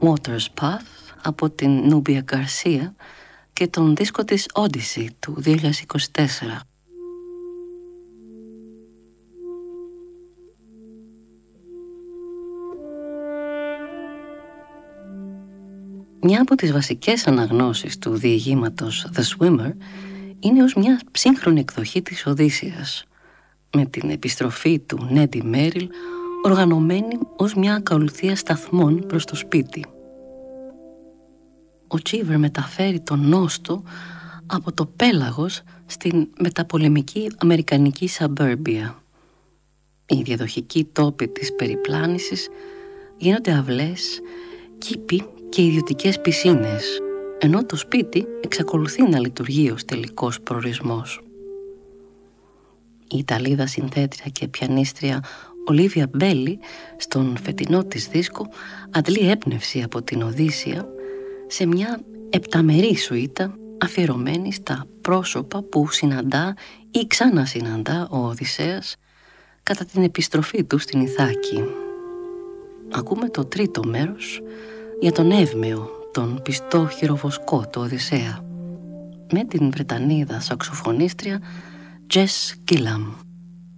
Water's Path από την Νούμπια Γκαρσία και τον δίσκο της Odyssey του 2024. Μια από τις βασικές αναγνώσεις του διηγήματος The Swimmer είναι ως μια σύγχρονη εκδοχή της Οδύσσειας, με την επιστροφή του Νέντι Μέριλ οργανωμένη ως μια ακολουθία σταθμών προς το σπίτι. Ο Cheever μεταφέρει τον νόστο από το πέλαγος στην μεταπολεμική αμερικανική suburbia. Οι διαδοχικοί τόποι της περιπλάνησης γίνονται αυλές, κήποι και ιδιωτικές πισίνες, ενώ το σπίτι εξακολουθεί να λειτουργεί ως τελικός προορισμός. Η Ιταλίδα συνθέτρια και πιανίστρια Ολίβια Μπέλι στον φετινό της δίσκο αντλεί έμπνευση από την Οδύσσεια σε μια επταμερή σουίτα αφιερωμένη στα πρόσωπα που συναντά ή ξανασυναντά ο Οδυσσέας κατά την επιστροφή του στην Ιθάκη. Ακούμε το τρίτο μέρος για τον Εύμαιο, τον πιστό χειροβοσκό του Οδυσσέα, με την Βρετανίδα σαξοφωνίστρια Jess Gillam.